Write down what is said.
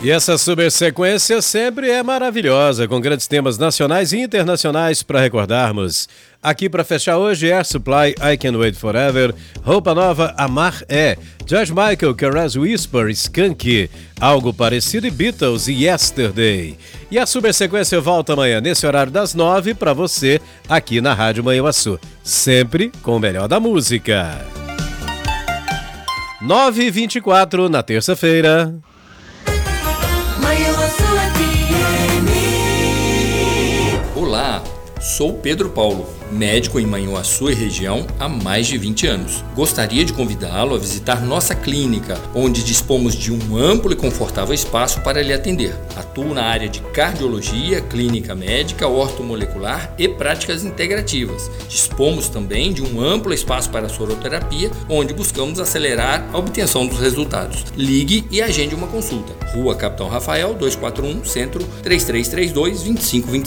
E essa super sequência sempre é maravilhosa, com grandes temas nacionais e internacionais para recordarmos. Aqui para fechar hoje, Air Supply, I Can't Wait Forever, Roupa Nova, Amar É, George Michael, Caress Whisper, Skank, Algo Parecido e Beatles e Yesterday. E a super sequência volta amanhã, nesse horário das 9, para você, aqui na Rádio Manhuaçu. Sempre com o melhor da música. 9h24 na terça-feira. Olá, sou Pedro Paulo, médico em Manhuaçu e região há mais de 20 anos. Gostaria de convidá-lo a visitar nossa clínica, onde dispomos de um amplo e confortável espaço para lhe atender. Atuo na área de cardiologia, clínica médica, ortomolecular e práticas integrativas. Dispomos também de um amplo espaço para soroterapia, onde buscamos acelerar a obtenção dos resultados. Ligue e agende uma consulta. Rua Capitão Rafael, 241, Centro, 3332-2525.